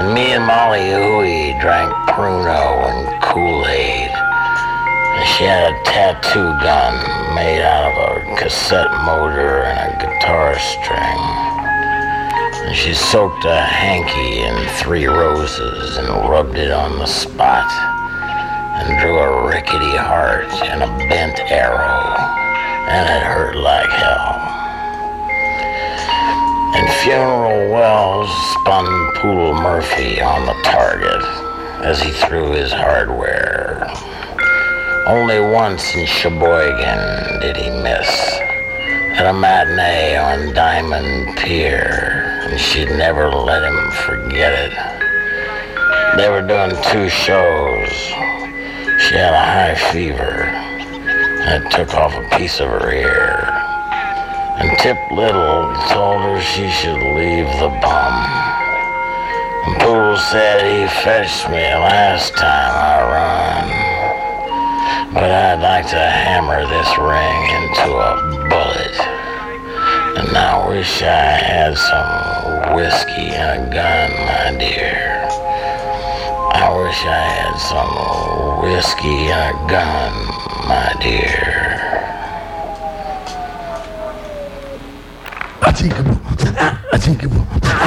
Me and Molly Huey drank Pruno and Kool-Aid. And she had a tattoo gun made out of a cassette motor and a guitar string. And she soaked a hanky in 3 roses and rubbed it on the spot and drew a rickety heart and a bent arrow, and it hurt like hell. And Funeral Wells spun Poodle Murphy on the target as he threw his hardware. Only once in Sheboygan did he miss, at a matinee on Diamond Pier, and she'd never let him forget it. They were doing 2 shows. She had a high fever, and it took off a piece of her ear. And Tip Little told her she should leave the bum. And Poodle said he fetched me last time I run, but I'd like to hammer this ring into a bullet. And I wish I had some whiskey and a gun, my dear. I wish I had some whiskey and a gun, my dear. I think